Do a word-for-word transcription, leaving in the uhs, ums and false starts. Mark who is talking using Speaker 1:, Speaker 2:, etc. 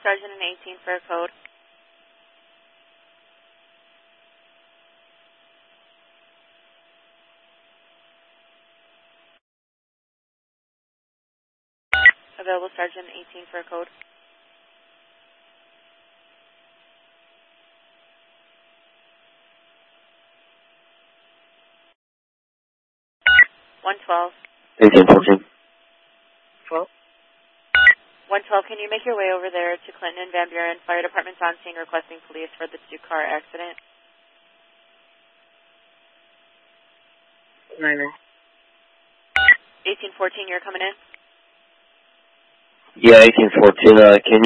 Speaker 1: Sergeant and eighteen for a code. Available Sergeant and eighteen for a code. one twelve.
Speaker 2: eighteen fourteen.
Speaker 3: twelve.
Speaker 1: one twelve, can you make your way over there to Clinton and Van Buren? Fire department's on scene requesting police for the two-car accident.
Speaker 3: nine oh.
Speaker 1: eighteen fourteen, you're coming in?
Speaker 2: Yeah, eighteen fourteen. Uh, can